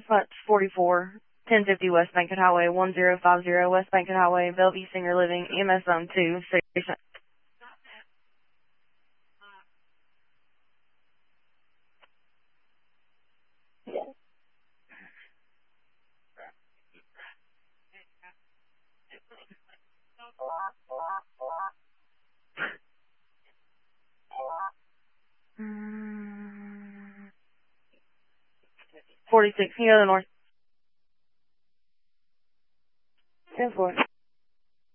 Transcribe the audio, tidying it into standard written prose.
That's 44, 1050 West Bankhead Highway, 1050 West Bankhead Highway, Bellevue Senior Living, EMS Zone 2, station. Mm, 46, can you go to the north?